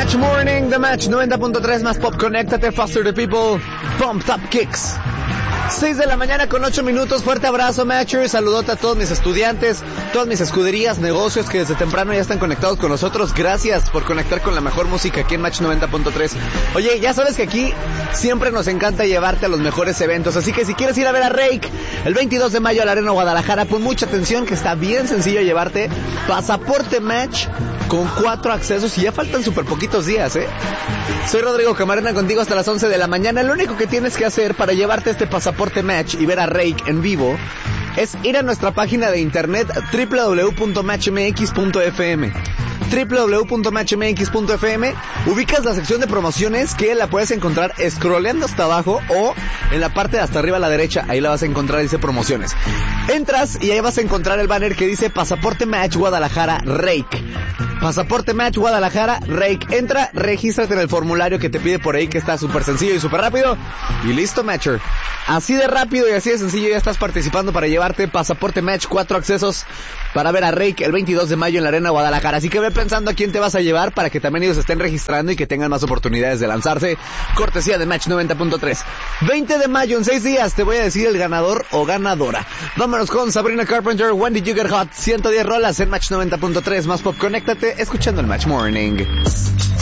Match Morning, The Match 90.3 más pop, conéctate, faster the people, pump up kicks. 6 de la mañana con 8 minutos, fuerte abrazo Matchers, saludote a todos mis estudiantes, todas mis escuderías, negocios que desde temprano ya están conectados con nosotros. Gracias por conectar con la mejor música aquí en Match 90.3. Oye, ya sabes que aquí siempre nos encanta llevarte a los mejores eventos, así que si quieres ir a ver a Rake el 22 de mayo a la Arena Guadalajara, pon mucha atención que está bien sencillo llevarte pasaporte Match con 4 accesos y ya faltan súper poquitos días, Soy Rodrigo Camarena contigo hasta las 11 de la mañana. Lo único que tienes que hacer para llevarte este pasaporte Match y ver a Rake en vivo es ir a nuestra página de internet www.matchmx.fm www.matchmx.fm. Ubicas la sección de promociones que la puedes encontrar scrolleando hasta abajo o en la parte de hasta arriba a la derecha. Ahí la vas a encontrar, dice promociones. Entras y ahí vas a encontrar el banner que dice Pasaporte Match Guadalajara Rake. Pasaporte Match Guadalajara Rake. Entra, regístrate en el formulario que te pide por ahí, que está súper sencillo y súper rápido. Y listo, Matcher. Así de rápido y así de sencillo ya estás participando para llevarte Pasaporte Match, 4 accesos para ver a Rake el 22 de mayo en la Arena Guadalajara. Así que ve pensando a quién te vas a llevar para que también ellos estén registrando y que tengan más oportunidades de lanzarse. Cortesía de Match 90.3. 20 de mayo, en 6 días, te voy a decir el ganador o ganadora. Vámonos con Sabrina Carpenter, When Did You Get Hot. 110 rolas en Match 90.3. Más pop, conéctate escuchando el Match Morning.